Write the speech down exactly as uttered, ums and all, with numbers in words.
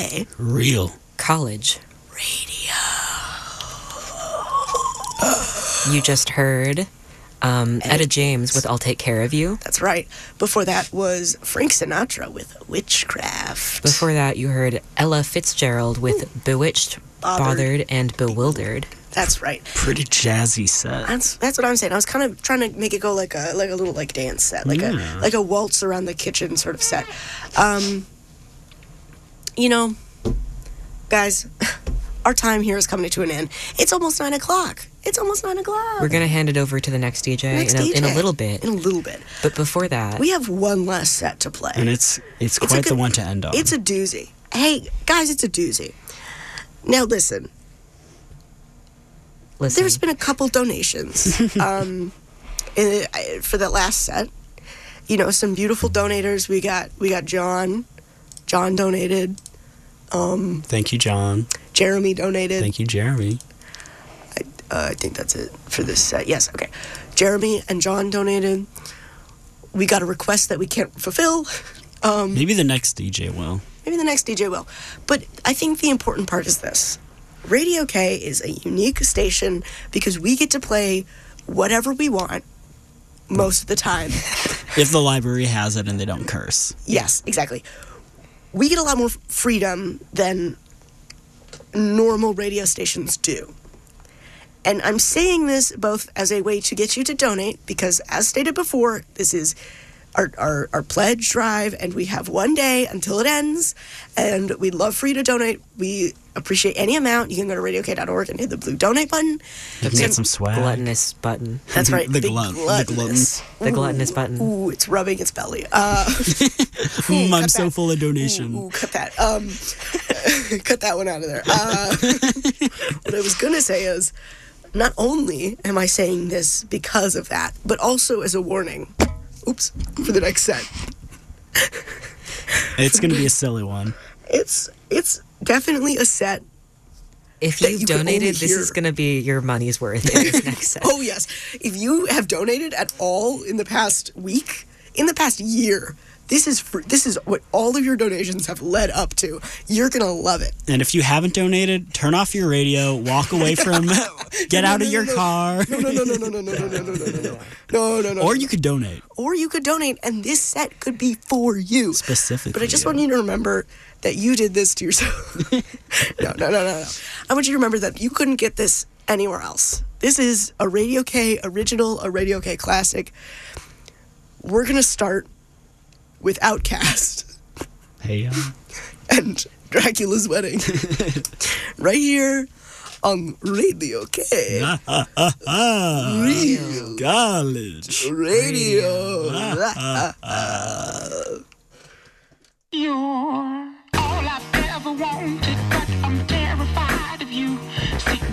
K. Real. College. Radio. You just heard um, Etta James with I'll Take Care of You. That's right. Before that was Frank Sinatra with Witchcraft. Before that, you heard Ella Fitzgerald with Ooh. Bewitched, Bothered, Bothered and Bewildered. That's right. Pretty jazzy set. That's that's what I'm saying. I was kind of trying to make it go like a like a little like dance set, like yeah. a like a waltz around the kitchen sort of set. Um, you know, guys, our time here is coming to an end. It's almost nine o'clock. It's almost nine o'clock. We're gonna hand it over to the next D J, next in, a, D J in a little bit. In a little bit. But before that, we have one last set to play, and it's it's quite it's the good, one to end on. It's a doozy. Hey guys, it's a doozy. Now listen. Listen. There's been a couple donations um, in, for that last set. You know, some beautiful donators. We got we got John. John donated. Um, Thank you, John. Jeremy donated. Thank you, Jeremy. I, uh, I think that's it for this set. Yes, okay. Jeremy and John donated. We got a request that we can't fulfill. Um, maybe the next D J will. Maybe the next D J will. But I think the important part is this. Radio K is a unique station because we get to play whatever we want most of the time. If the library has it and they don't curse. Yes, exactly. We get a lot more freedom than normal radio stations do. And I'm saying this both as a way to get you to donate because, as stated before, this is Our, our our pledge drive, and we have one day until it ends, and we'd love for you to donate. We appreciate any amount. You can go to radio k dot org and hit the blue donate button. You can get some swag. Gluttonous button. That's right. the, the, glut- gluttonous. the gluttonous. The gluttonous button. Ooh, it's rubbing its belly. Uh, ooh, I'm so that. full of donation. Ooh, ooh, cut that. Um, cut that one out of there. Uh, what I was going to say is, not only am I saying this because of that, but also as a warning. Oops, for the next set. It's going to be a silly one. It's it's definitely a set. If you've you donated, this is going to be your money's worth in this next set. Oh, yes. If you have donated at all in the past week, in the past year, this is for, this is what all of your donations have led up to. You're going to love it. And if you haven't donated, turn off your radio, walk away from, get no, out no, of no, your no. car. No, no, no, no, no, no, no, no, no, no, no, no, no, no, no. Or you could donate. Or you could donate, and this set could be for you. Specifically. But I just you. want you to remember that you did this to yourself. no, no, no, no, no. I want you to remember that you couldn't get this anywhere else. This is a Radio K original, a Radio K classic. We're going to start with Outkast. Hey, uh. And Dracula's Wedding. Right here on Radio K. Ah, ah, ah, ah. Real College Radio. Ah, ah, ah. You